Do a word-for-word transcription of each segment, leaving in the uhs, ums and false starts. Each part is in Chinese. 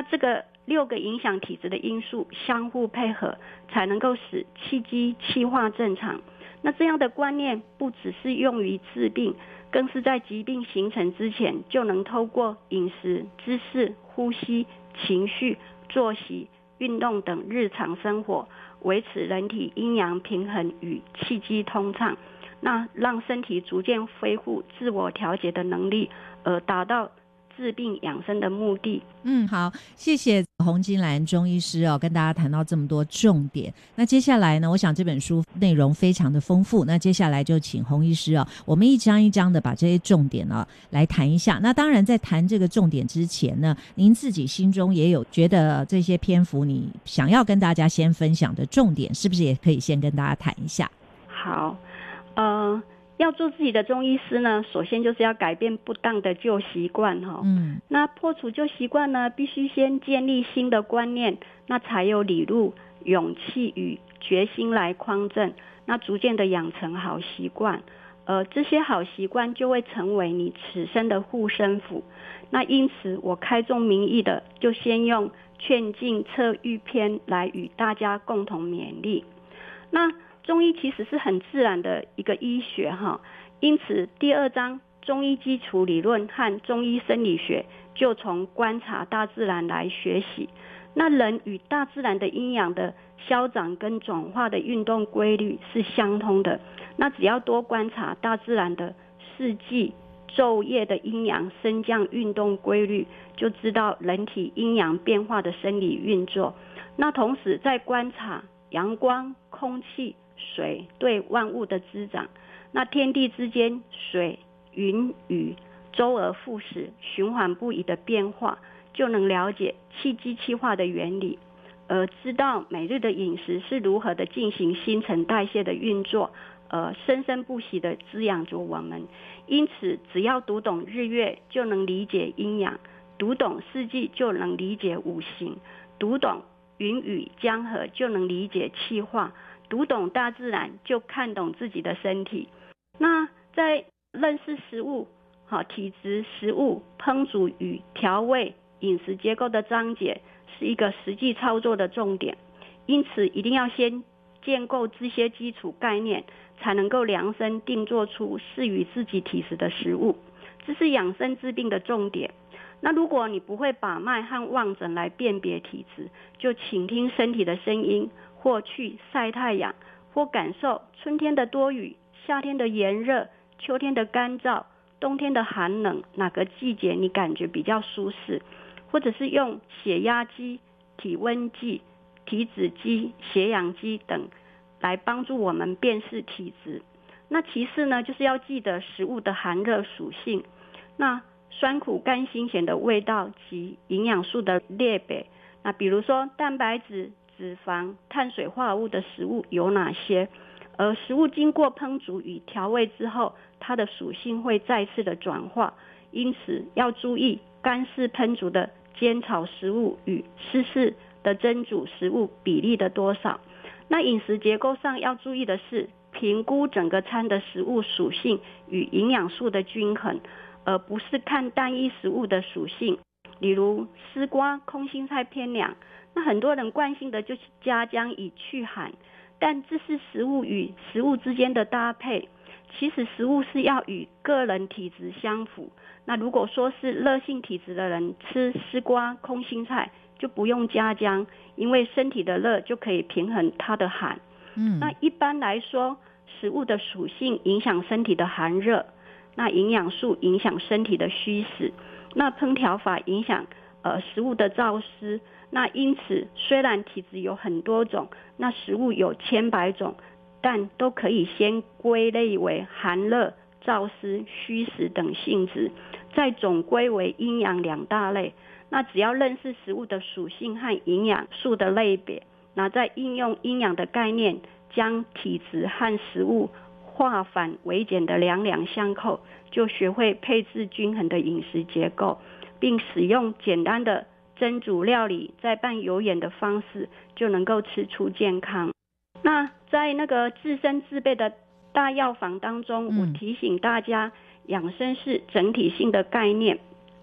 这个六个影响体质的因素相互配合，才能够使气机气化正常。那这样的观念不只是用于治病，更是在疾病形成之前就能透过饮食、姿势、呼吸、情绪、作息、运动等日常生活，维持人体阴阳平衡与气机通畅，那让身体逐渐恢复自我调节的能力，而达到治病养生的目的。 嗯，好，谢谢洪金兰中医师哦，跟大家谈到这么多重点。那接下来呢，我想这本书内容非常的丰富，那接下来就请洪医师哦，我们一章一章的把这些重点呢、哦、来谈一下。那当然在谈这个重点之前呢，您自己心中也有觉得这些篇幅你想要跟大家先分享的重点，是不是也可以先跟大家谈一下？ 好，呃要做自己的中医师呢，首先就是要改变不当的旧习惯哈。嗯，那破除旧习惯呢，必须先建立新的观念，那才有理路、勇气与决心来匡正，那逐渐的养成好习惯。呃，这些好习惯就会成为你此生的护身符。那因此，我开宗明义的就先用劝进策预篇来与大家共同勉励。那中医其实是很自然的一个医学哈，因此第二章中医基础理论和中医生理学就从观察大自然来学习。那人与大自然的阴阳的消长跟转化的运动规律是相通的，那只要多观察大自然的四季昼夜的阴阳升降运动规律，就知道人体阴阳变化的生理运作。那同时在观察阳光、空气、水对万物的滋长，那天地之间水、云、雨周而复始循环不已的变化，就能了解气机气化的原理，而知道每日的饮食是如何的进行新陈代谢的运作，呃，生生不息的滋养着我们。因此只要读懂日月，就能理解阴阳；读懂四季，就能理解五行；读懂云雨江河，就能理解气化；读懂大自然，就看懂自己的身体。那在认识食物、好体质、食物、烹煮与调味、饮食结构的章节，是一个实际操作的重点。因此一定要先建构这些基础概念，才能够量身定做出适于自己体质的食物，这是养生治病的重点。那如果你不会把脉和望诊来辨别体质，就倾听身体的声音，或去晒太阳，或感受春天的多雨、夏天的炎热、秋天的干燥、冬天的寒冷，哪个季节你感觉比较舒适，或者是用血压计、体温计、体脂机、血氧机等来帮助我们辨识体质。那其次呢，就是要记得食物的寒热属性，那酸苦甘辛咸的味道及营养素的列表。那比如说蛋白质、脂肪、碳水化合物的食物有哪些，而食物经过烹煮与调味之后，它的属性会再次的转化，因此要注意干式烹煮的煎炒食物与湿式的蒸煮食物比例的多少。那饮食结构上要注意的是，评估整个餐的食物属性与营养素的均衡，而不是看单一食物的属性。例如丝瓜、空心菜偏凉，那很多人惯性的就是加姜以去寒，但这是食物与食物之间的搭配。其实食物是要与个人体质相符。那如果说是热性体质的人吃丝瓜、空心菜，就不用加姜，因为身体的热就可以平衡它的寒。嗯，那一般来说，食物的属性影响身体的寒热，那营养素影响身体的虚实，那烹调法影响呃食物的燥湿。那因此虽然体质有很多种，那食物有千百种，但都可以先归类为寒热、燥湿、虚实等性质，再总归为阴阳两大类。那只要认识食物的属性和营养素的类别，那再应用阴阳的概念，将体质和食物化繁为简的两两相扣，就学会配置均衡的饮食结构，并使用简单的蒸煮料理再拌油盐的方式，就能够吃出健康。那在那个自身自备的大药房当中，我提醒大家，养生是整体性的概念，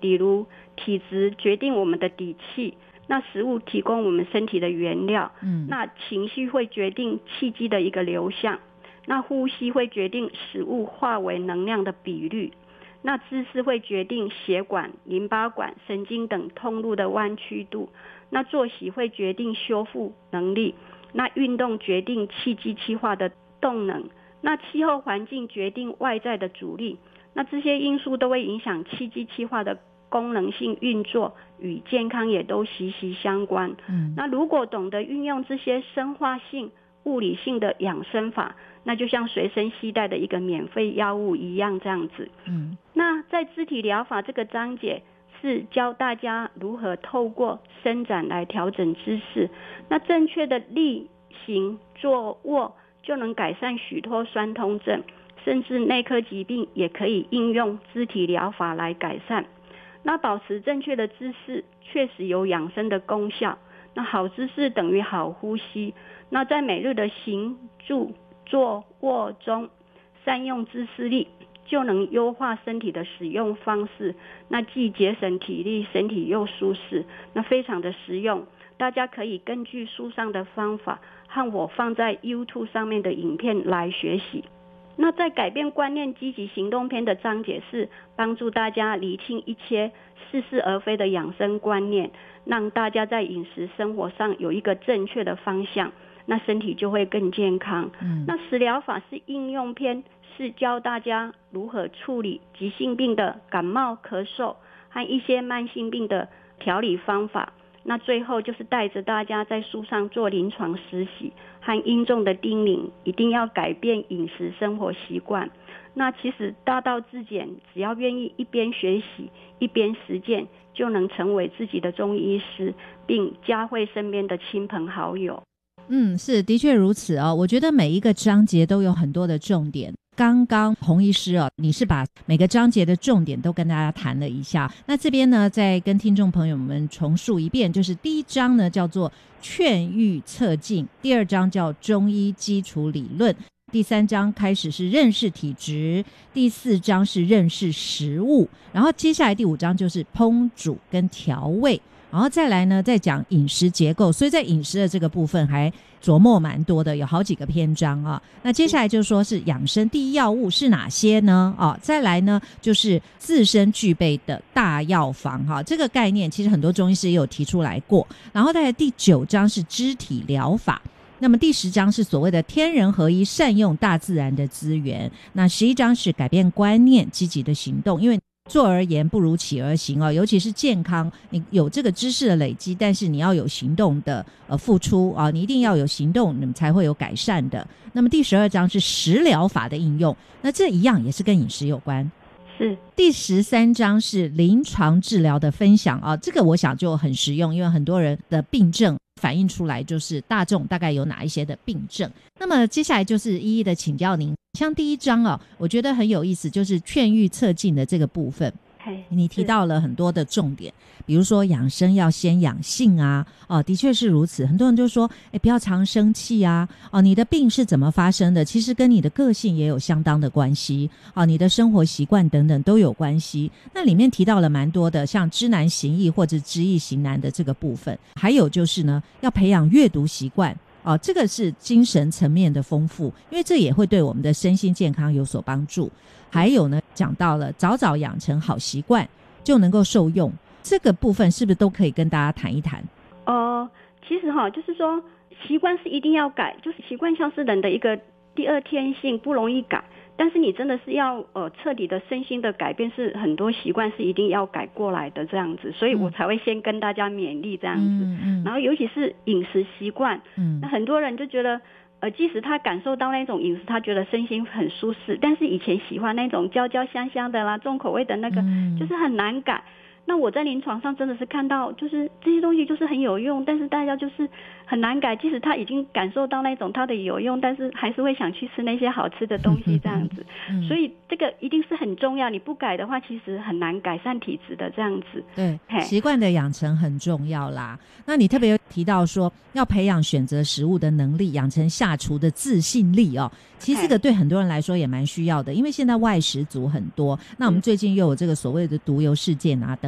比如体质决定我们的底气，那食物提供我们身体的原料，嗯，那情绪会决定气机的一个流向，那呼吸会决定食物化为能量的比率，那姿势会决定血管、淋巴管、神经等通路的弯曲度，那作息会决定修复能力，那运动决定气机气化的动能，那气候环境决定外在的阻力，那这些因素都会影响气机气化的功能性运作，与健康也都息息相关。嗯，那如果懂得运用这些生化性、物理性的养生法，那就像随身携带的一个免费药物一样这样子。嗯，那在肢体疗法这个章节是教大家如何透过伸展来调整姿势，那正确的立行坐卧就能改善许多酸痛症，甚至内科疾病也可以应用肢体疗法来改善。那保持正确的姿势确实有养生的功效，那好姿势等于好呼吸，那在每日的行住坐卧中善用姿势力，就能优化身体的使用方式，那既节省体力，身体又舒适，那非常的实用。大家可以根据书上的方法和我放在 YouTube 上面的影片来学习。那在改变观念积极行动篇的章节是帮助大家厘清一切似是而非的养生观念，让大家在饮食生活上有一个正确的方向，那身体就会更健康。嗯，那食疗法是应用篇，是教大家如何处理急性病的感冒咳嗽和一些慢性病的调理方法。那最后就是带着大家在书上做临床实习和应众的叮咛，一定要改变饮食生活习惯。那其实大道至简，只要愿意一边学习一边实践，就能成为自己的中医师，并嘉惠身边的亲朋好友。 嗯，是，的确如此哦。我觉得每一个章节都有很多的重点。刚刚洪医师哦，你是把每个章节的重点都跟大家谈了一下。那这边呢，再跟听众朋友们重述一遍，就是第一章呢叫做劝喻策进，第二章叫中医基础理论，第三章开始是认识体质，第四章是认识食物，然后接下来第五章就是烹煮跟调味，然后再来呢再讲饮食结构，所以在饮食的这个部分还琢磨蛮多的，有好几个篇章啊。那接下来就说是养生第一要务是哪些呢？啊，再来呢就是自身具备的大药房哈，这个概念其实很多中医师也有提出来过。然后再来第九章是肢体疗法，那么第十章是所谓的天人合一，善用大自然的资源。那十一章是改变观念，积极的行动，因为坐而言不如起而行哦，尤其是健康，你有这个知识的累积，但是你要有行动的呃付出啊，你一定要有行动，你们才会有改善的。那么第十二章是食疗法的应用，那这一样也是跟饮食有关。 是第十三章是临床治疗的分享啊，这个我想就很实用，因为很多人的病症反映出来就是大众大概有哪一些的病症。那么接下来就是一一的请教您，像第一章啊，我觉得很有意思，就是劝喻策进的这个部分，你提到了很多的重点，比如说养生要先养性啊，哦，的确是如此。很多人就说，哎，不要常生气啊，哦，你的病是怎么发生的？其实跟你的个性也有相当的关系，哦，你的生活习惯等等都有关系。那里面提到了蛮多的，像知难行易或者知易行难的这个部分，还有就是呢，要培养阅读习惯。哦，这个是精神层面的丰富，因为这也会对我们的身心健康有所帮助。还有呢，讲到了早早养成好习惯就能够受用，这个部分是不是都可以跟大家谈一谈？ 呃，其实哈，就是说习惯是一定要改，就是习惯像是人的一个第二天性，不容易改。但是你真的是要呃彻底的身心的改变，是很多习惯是一定要改过来的这样子，所以我才会先跟大家勉励这样子。嗯嗯、然后尤其是饮食习惯，嗯，那很多人就觉得呃即使他感受到那种饮食，他觉得身心很舒适，但是以前喜欢那种焦焦香香的啦、重口味的那个，嗯、就是很难改。那我在临床上真的是看到，就是这些东西就是很有用，但是大家就是很难改，即使他已经感受到那种它的有用，但是还是会想去吃那些好吃的东西这样子。嗯、所以这个一定是很重要，你不改的话其实很难改善体质的这样子。 对，习惯的养成很重要啦。那你特别提到说要培养选择食物的能力，养成下厨的自信力哦，其实这个对很多人来说也蛮需要的，因为现在外食族很多，那我们最近又有这个所谓的毒油事件啊等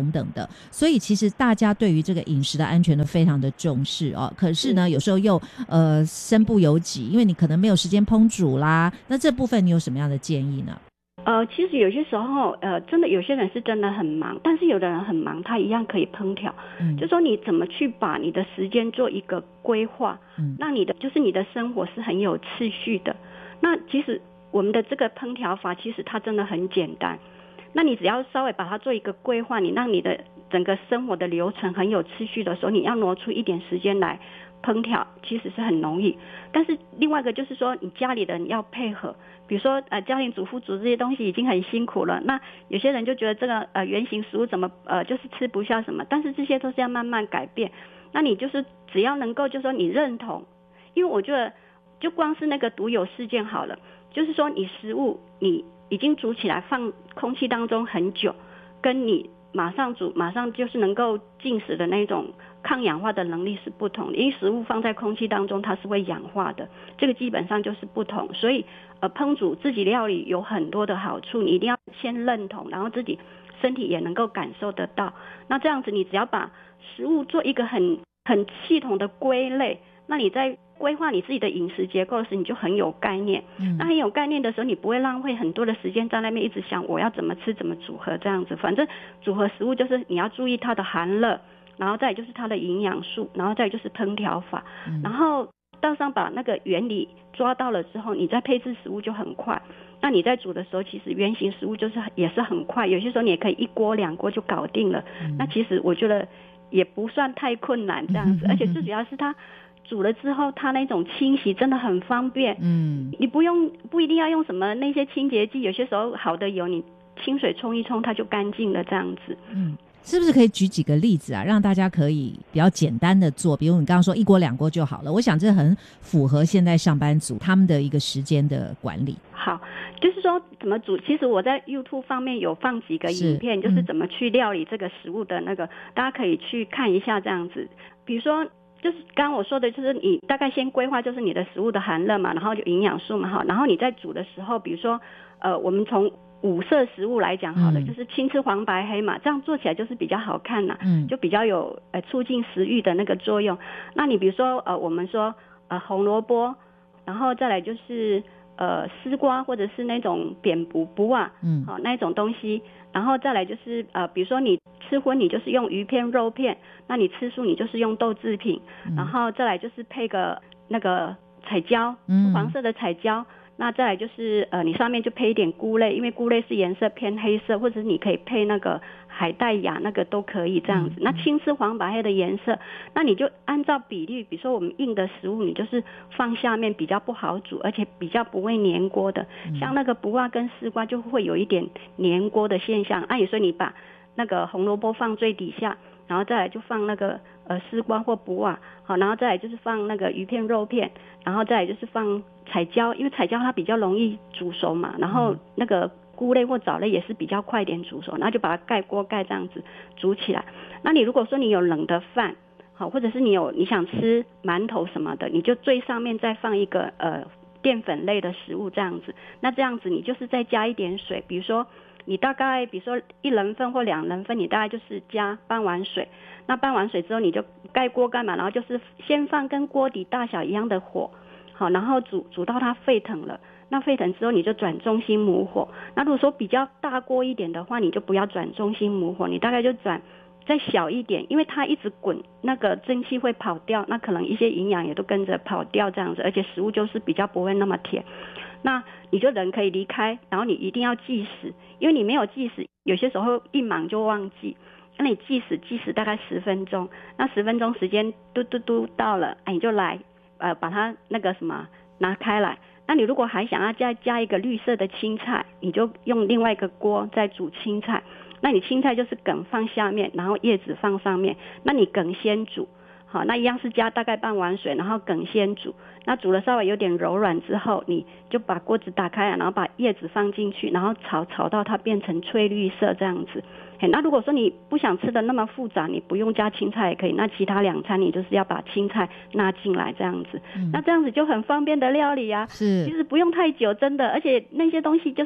等等的，所以其实大家对于这个饮食的安全都非常的重视哦。可是呢，有时候又呃身不由己，因为你可能没有时间烹煮啦。那这部分你有什么样的建议呢？ 呃，其实有些时候，呃，真的有些人是真的很忙，但是有的人很忙，他一样可以烹调。嗯，就说你怎么去把你的时间做一个规划，嗯，让你的就是你的生活是很有次序的。那其实我们的这个烹调法，其实它真的很简单。那你只要稍微把它做一个规划，你让你的整个生活的流程很有次序的时候，你要挪出一点时间来烹调，其实是很容易。但是另外一个就是说，你家里的人要配合。比如说呃，家庭主妇煮这些东西已经很辛苦了，那有些人就觉得这个呃原型食物怎么呃就是吃不下什么，但是这些都是要慢慢改变。那你就是只要能够就是说你认同，因为我觉得就光是那个独有事件好了，就是说你食物你已经煮起来放空气当中很久，跟你马上煮马上就是能够进食的那种抗氧化的能力是不同的，因为食物放在空气当中它是会氧化的，这个基本上就是不同。所以呃，烹煮自己料理有很多的好处，你一定要先认同，然后自己身体也能够感受得到。那这样子你只要把食物做一个很很系统的归类，那你在规划你自己的饮食结构的时候你就很有概念、嗯、那很有概念的时候你不会浪费很多的时间在那边一直想我要怎么吃怎么组合这样子。反正组合食物就是你要注意它的含热，然后再来就是它的营养素，然后再来就是烹调法、嗯、然后到上把那个原理抓到了之后，你再配置食物就很快。那你在煮的时候其实原型食物就是也是很快，有些时候你也可以一锅两锅就搞定了、嗯、那其实我觉得也不算太困难这样子、嗯、而且最主要是它煮了之后它那种清洗真的很方便。嗯，你不用不一定要用什么那些清洁剂，有些时候好的油你清水冲一冲它就干净了这样子。嗯， 是不是可以举几个例子啊，让大家可以比较简单的做，比如你刚刚说一锅两锅就好了，我想这很符合现在上班族他们的一个时间的管理。 好，就是说怎么煮，其实我在 YouTube 方面有放几个影片，是、嗯、就是怎么去料理这个食物的那个，大家可以去看一下这样子。比如说就是刚刚我说的，就是你大概先规划就是你的食物的含热嘛，然后就营养素嘛，哈，然后你在煮的时候，比如说呃我们从五色食物来讲好了、嗯、就是青吃黄白黑嘛，这样做起来就是比较好看啦、嗯、就比较有呃促进食欲的那个作用。那你比如说呃我们说呃红萝卜，然后再来就是呃丝瓜或者是那种扁卜卜啊，嗯，好、哦、那一种东西，然后再来就是呃比如说你吃荤你就是用鱼片肉片，那你吃素你就是用豆制品、嗯、然后再来就是配个那个彩椒，嗯，黄色的彩椒，那再来就是呃，你上面就配一点菇类，因为菇类是颜色偏黑色，或者是你可以配那个海带芽，那个都可以这样子。嗯、那青吃黄白黑的颜色，那你就按照比例，比如说我们硬的食物，你就是放下面比较不好煮，而且比较不会粘锅的。嗯、像那个卜啊跟丝瓜就会有一点粘锅的现象，啊，所以你把那个红萝卜放最底下，然后再来就放那个呃丝瓜或卜啊，好，然后再来就是放那个鱼片肉片，然后再来就是放彩椒，因为彩椒它比较容易煮熟嘛，然后那个菇类或藻类也是比较快一点煮熟，然后就把它盖锅盖这样子煮起来。那你如果说你有冷的饭，好，或者是你有你想吃馒头什么的，你就最上面再放一个呃淀粉类的食物这样子。那这样子你就是再加一点水，比如说你大概比如说一人份或两人份，你大概就是加半碗水。那半碗水之后你就盖锅盖嘛，然后就是先放跟锅底大小一样的火，好，然后煮煮到它沸腾了。那沸腾之后你就转中心母火。那如果说比较大锅一点的话，你就不要转中心母火，你大概就转再小一点，因为它一直滚，那个蒸汽会跑掉，那可能一些营养也都跟着跑掉这样子，而且食物就是比较不会那么甜。那你就人可以离开，然后你一定要计时，因为你没有计时，有些时候一忙就忘记。那你计时计时大概十分钟，那十分钟时间嘟嘟嘟到了，哎，你就来呃把它那个什么拿开来。那你如果还想要再加一个绿色的青菜，你就用另外一个锅再煮青菜。那你青菜就是梗放下面，然后叶子放上面，那你梗先煮，好，那一样是加大概半碗水，然后梗先煮。那煮了稍微有点柔软之后，你就把锅子打开，然后把叶子放进去，然后炒炒到它变成翠绿色这样子。那如果说你不想吃的那么复杂，你不用加青菜也可以，那其他两餐你就是要把青菜纳进来这样子、嗯、那这样子就很方便的料理啊。是，其实不用太久真的，而且那些东西就是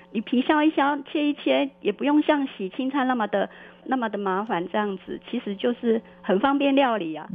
你皮削一削，切一切，也不用像洗青菜那么的那么的麻烦，这样子其实就是很方便料理啊。